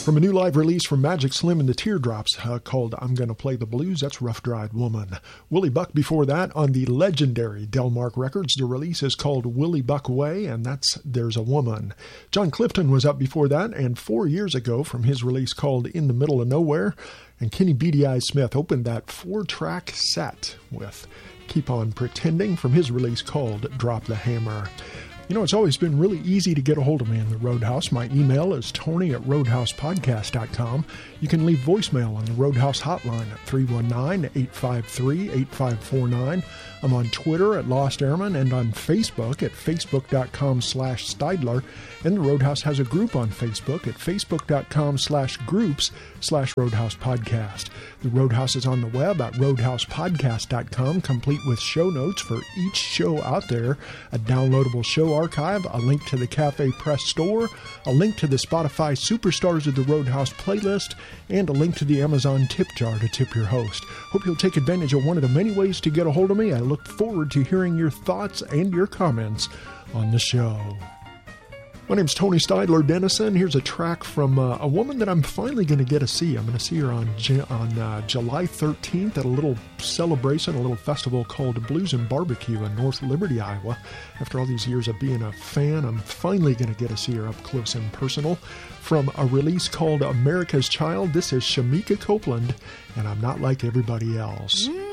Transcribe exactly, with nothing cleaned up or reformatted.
From a new live release from Magic Slim and the Teardrops uh, called I'm Gonna Play the Blues, that's Rough Dried Woman. Willie Buck before that on the legendary Delmark Records. The release is called Willie Buck Way, and that's There's a Woman. John Clifton was up before that, and four years ago from his release called In the Middle of Nowhere. And Kenny Beady Eyes Smith opened that four-track set with Keep On Pretending from his release called Drop the Hammer. You know, it's always been really easy to get a hold of me in the Roadhouse. My email is tony at roadhouse podcast dot com. You can leave voicemail on the Roadhouse hotline at three one nine, eight five three, eight five four nine. I'm on Twitter at Lost Airman and on Facebook at facebook.com slash Steidler. And the Roadhouse has a group on Facebook at facebook.com slash groups slash Roadhouse Podcast. The Roadhouse is on the web at roadhouse podcast dot com, complete with show notes for each show out there, a downloadable show archive, a link to the Cafe Press store, a link to the Spotify Superstars of the Roadhouse playlist, and a link to the Amazon tip jar to tip your host. Hope you'll take advantage of one of the many ways to get a hold of me. I look forward to hearing your thoughts and your comments on the show. My name's Tony Steidler Dennison. Here's a track from uh, a woman that I'm finally going to get to see. I'm going to see her on on uh, July thirteenth at a little celebration, a little festival called Blues and Barbecue in North Liberty, Iowa. After all these years of being a fan, I'm finally going to get to see her up close and personal. From a release called America's Child, this is Shamika Copeland, and I'm Not Like Everybody Else. Mm.